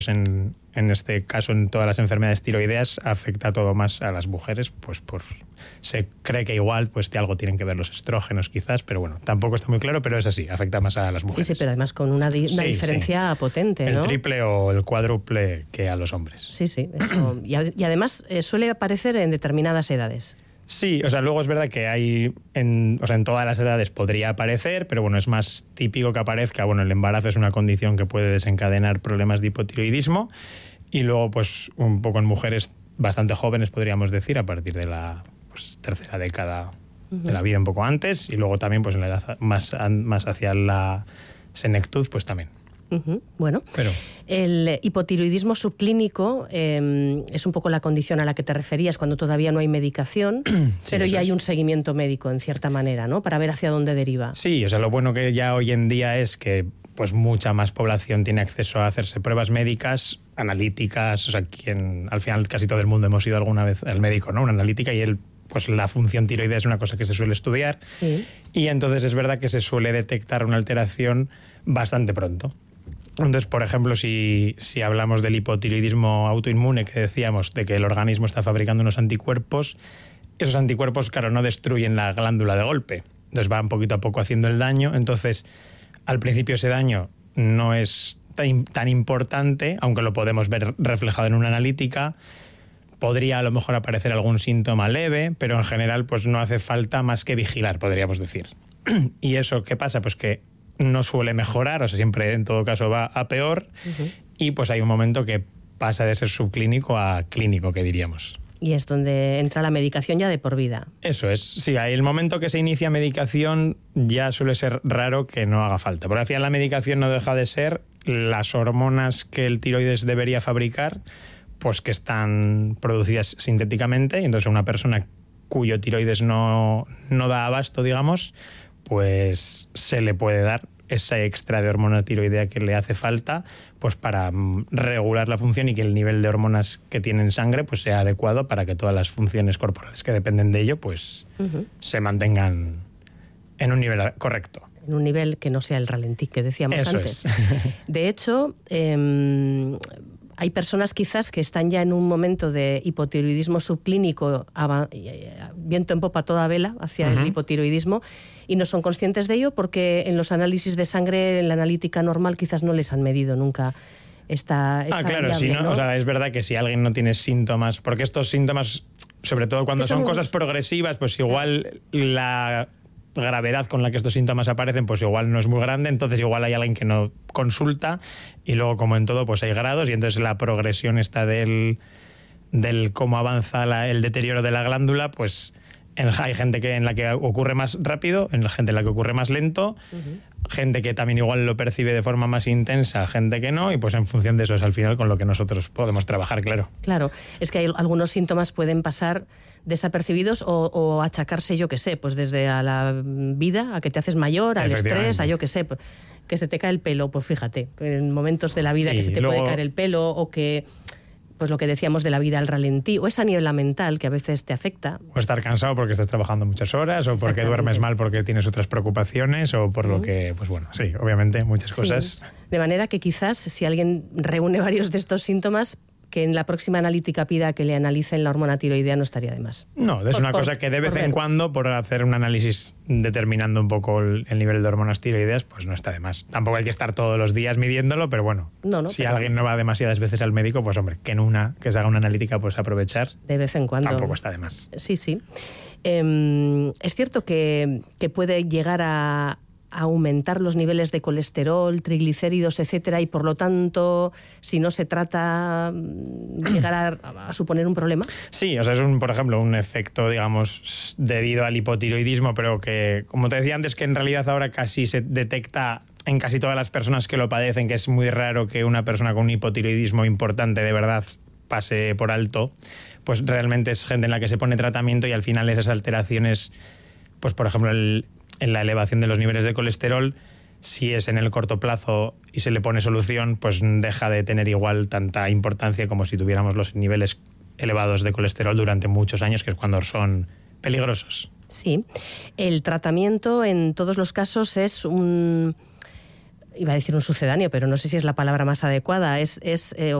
en este caso, en todas las enfermedades tiroideas, afecta todo más a las mujeres, pues se cree que igual pues algo tienen que ver los estrógenos quizás, pero bueno, tampoco está muy claro, pero es así, afecta más a las mujeres. Sí, pero además con una diferencia potente, ¿no? El triple o el cuádruple que a los hombres. Sí, eso, y además suele aparecer en determinadas edades. Sí, o sea, luego es verdad que hay, en todas las edades podría aparecer, pero bueno, es más típico que aparezca. Bueno, el embarazo es una condición que puede desencadenar problemas de hipotiroidismo y luego, pues, un poco en mujeres bastante jóvenes, podríamos decir, a partir de la tercera década de la vida, un poco antes, y luego también, pues, en la edad más hacia la senectud, pues también. Bueno, el hipotiroidismo subclínico es un poco la condición a la que te referías cuando todavía no hay medicación, pero ya hay un seguimiento médico en cierta manera, ¿no? Para ver hacia dónde deriva. Sí, o sea, lo bueno que ya hoy en día es que pues mucha más población tiene acceso a hacerse pruebas médicas, analíticas, o sea, al final casi todo el mundo hemos ido alguna vez al médico, ¿no? Una analítica, y pues la función tiroidea es una cosa que se suele estudiar, sí. Y entonces es verdad que se suele detectar una alteración bastante pronto. Entonces, por ejemplo, si hablamos del hipotiroidismo autoinmune, que decíamos, de que el organismo está fabricando unos anticuerpos, esos anticuerpos, claro, no destruyen la glándula de golpe. Entonces van poquito a poco haciendo el daño. Entonces, al principio ese daño no es tan importante, aunque lo podemos ver reflejado en una analítica. Podría a lo mejor aparecer algún síntoma leve, pero en general pues no hace falta más que vigilar, podríamos decir. ¿Y eso qué pasa? Pues que no suele mejorar, o sea, siempre en todo caso va a peor, y pues hay un momento que pasa de ser subclínico a clínico, que diríamos. Y es donde entra la medicación ya de por vida. Eso es, sí, hay el momento que se inicia medicación ya suele ser raro que no haga falta, porque al final la medicación no deja de ser las hormonas que el tiroides debería fabricar, pues que están producidas sintéticamente, y entonces una persona cuyo tiroides no da abasto, digamos, pues se le puede dar ese extra de hormona tiroidea que le hace falta, pues para regular la función y que el nivel de hormonas que tiene en sangre pues sea adecuado para que todas las funciones corporales que dependen de ello pues se mantengan en un nivel correcto. En un nivel que no sea el ralentí que decíamos Eso antes. Es. De hecho, hay personas quizás que están ya en un momento de hipotiroidismo subclínico, viento en popa a toda vela hacia el hipotiroidismo, y no son conscientes de ello porque en los análisis de sangre, en la analítica normal, quizás no les han medido nunca esta claro, variable, si no, ¿no? O sea, es verdad que si alguien no tiene síntomas, porque estos síntomas, sobre todo cuando son cosas progresivas, pues igual la gravedad con la que estos síntomas aparecen pues igual no es muy grande, entonces igual hay alguien que no consulta, y luego, como en todo, pues hay grados, y entonces la progresión está del cómo avanza el deterioro de la glándula, pues hay gente en la que ocurre más rápido, gente en la que ocurre más lento, gente que también igual lo percibe de forma más intensa, gente que no, y pues en función de eso es al final con lo que nosotros podemos trabajar, claro. Claro, es que hay algunos síntomas pueden pasar desapercibidos o achacarse, yo qué sé, pues desde a la vida, a que te haces mayor, al estrés, a yo qué sé, que se te cae el pelo, pues fíjate, en momentos de la vida que se te puede caer el pelo, o que, pues lo que decíamos de la vida al ralentí, o esa niebla mental que a veces te afecta. O estar cansado porque estás trabajando muchas horas, o porque duermes mal porque tienes otras preocupaciones, o por lo que, pues bueno, sí, obviamente muchas cosas. De manera que quizás si alguien reúne varios de estos síntomas, que en la próxima analítica pida que le analicen la hormona tiroidea, no estaría de más. No, es una cosa que de vez en cuando, por hacer un análisis determinando un poco el nivel de hormonas tiroideas, pues no está de más. Tampoco hay que estar todos los días midiéndolo, pero bueno, si alguien no va demasiadas veces al médico, pues hombre, que se haga una analítica, pues aprovechar. De vez en cuando. Tampoco está de más. Sí. Es cierto que puede llegar a aumentar los niveles de colesterol, triglicéridos, etcétera, y por lo tanto, si no se trata, llegar a suponer un problema. Sí, o sea, es por ejemplo, un efecto, digamos, debido al hipotiroidismo, pero que, como te decía antes, que en realidad ahora casi se detecta en casi todas las personas que lo padecen, que es muy raro que una persona con un hipotiroidismo importante de verdad pase por alto, pues realmente es gente en la que se pone tratamiento, y al final esas alteraciones, pues por ejemplo, en la elevación de los niveles de colesterol, si es en el corto plazo y se le pone solución, pues deja de tener igual tanta importancia como si tuviéramos los niveles elevados de colesterol durante muchos años, que es cuando son peligrosos. Sí, el tratamiento en todos los casos es iba a decir un sucedáneo, pero no sé si es la palabra más adecuada, es